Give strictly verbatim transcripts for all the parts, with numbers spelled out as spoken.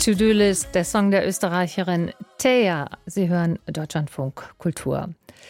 To-Do-List, der Song der Österreicherin Thea. Sie hören Deutschlandfunk Kultur.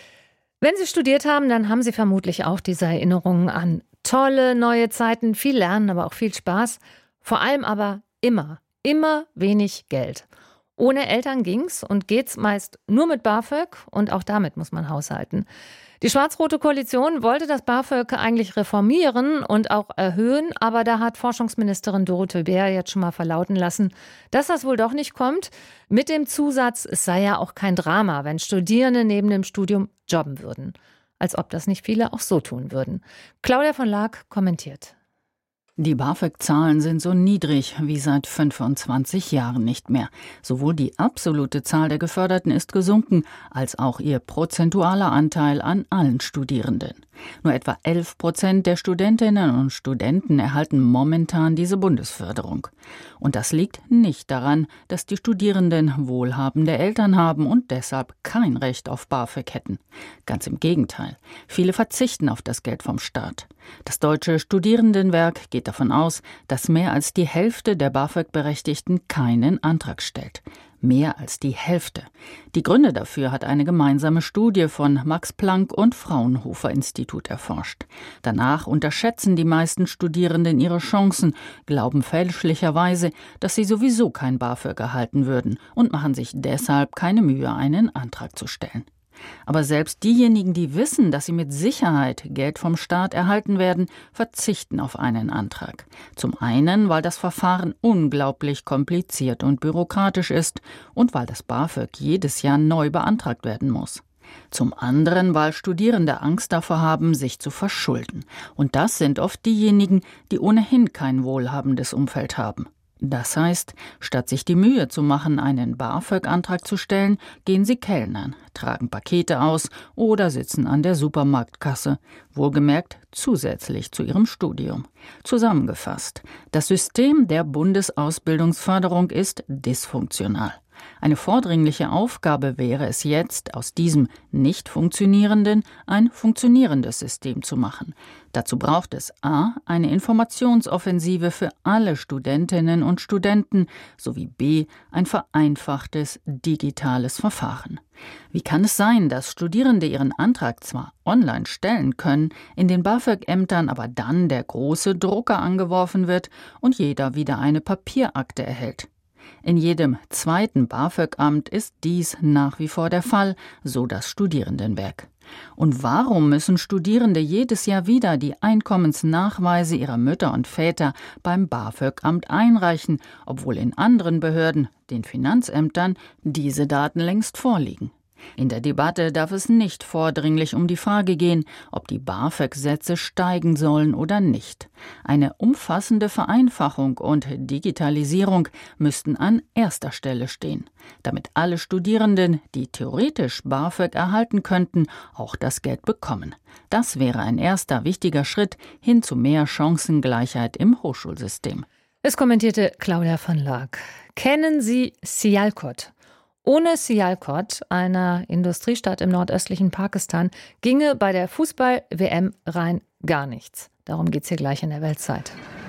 Wenn Sie studiert haben, dann haben Sie vermutlich auch diese Erinnerungen an tolle neue Zeiten, viel Lernen, aber auch viel Spaß. Vor allem aber immer, immer wenig Geld. Ohne Eltern ging's und geht's meist nur mit BAföG und auch damit muss man haushalten. Die schwarz-rote Koalition wollte das BAföG eigentlich reformieren und auch erhöhen, aber da hat Forschungsministerin Dorothee Bär jetzt schon mal verlauten lassen, dass das wohl doch nicht kommt. Mit dem Zusatz, es sei ja auch kein Drama, wenn Studierende neben dem Studium jobben würden. Als ob das nicht viele auch so tun würden. Claudia von Laak kommentiert. Die BAföG-Zahlen sind so niedrig wie seit fünfundzwanzig Jahren nicht mehr. Sowohl die absolute Zahl der Geförderten ist gesunken, als auch ihr prozentualer Anteil an allen Studierenden. Nur etwa elf Prozent der Studentinnen und Studenten erhalten momentan diese Bundesförderung. Und das liegt nicht daran, dass die Studierenden wohlhabende Eltern haben und deshalb kein Recht auf BAföG hätten. Ganz im Gegenteil. Viele verzichten auf das Geld vom Staat. Das Deutsche Studierendenwerk geht davon aus, dass mehr als die Hälfte der BAföG-Berechtigten keinen Antrag stellt. Mehr als die Hälfte. Die Gründe dafür hat eine gemeinsame Studie von Max Planck und Fraunhofer Institut erforscht. Danach unterschätzen die meisten Studierenden ihre Chancen, glauben fälschlicherweise, dass sie sowieso kein BAföG erhalten würden und machen sich deshalb keine Mühe, einen Antrag zu stellen. Aber selbst diejenigen, die wissen, dass sie mit Sicherheit Geld vom Staat erhalten werden, verzichten auf einen Antrag. Zum einen, weil das Verfahren unglaublich kompliziert und bürokratisch ist und weil das BAföG jedes Jahr neu beantragt werden muss. Zum anderen, weil Studierende Angst davor haben, sich zu verschulden. Und das sind oft diejenigen, die ohnehin kein wohlhabendes Umfeld haben. Das heißt, statt sich die Mühe zu machen, einen BAföG-Antrag zu stellen, gehen sie kellnern, tragen Pakete aus oder sitzen an der Supermarktkasse, wohlgemerkt zusätzlich zu ihrem Studium. Zusammengefasst, das System der Bundesausbildungsförderung ist dysfunktional. Eine vordringliche Aufgabe wäre es jetzt, aus diesem nicht funktionierenden ein funktionierendes System zu machen. Dazu braucht es a. eine Informationsoffensive für alle Studentinnen und Studenten sowie b. ein vereinfachtes digitales Verfahren. Wie kann es sein, dass Studierende ihren Antrag zwar online stellen können, in den BAföG-Ämtern aber dann der große Drucker angeworfen wird und jeder wieder eine Papierakte erhält? In jedem zweiten BAföG-Amt ist dies nach wie vor der Fall, so das Studierendenwerk. Und warum müssen Studierende jedes Jahr wieder die Einkommensnachweise ihrer Mütter und Väter beim BAföG-Amt einreichen, obwohl in anderen Behörden, den Finanzämtern, diese Daten längst vorliegen? In der Debatte darf es nicht vordringlich um die Frage gehen, ob die BAföG-Sätze steigen sollen oder nicht. Eine umfassende Vereinfachung und Digitalisierung müssten an erster Stelle stehen, damit alle Studierenden, die theoretisch BAföG erhalten könnten, auch das Geld bekommen. Das wäre ein erster wichtiger Schritt hin zu mehr Chancengleichheit im Hochschulsystem. Es kommentierte Claudia von Laak. Kennen Sie Sialkot? Ohne Sialkot, einer Industriestadt im nordöstlichen Pakistan, ginge bei der Fußball-W M rein gar nichts. Darum geht's hier gleich in der Weltzeit.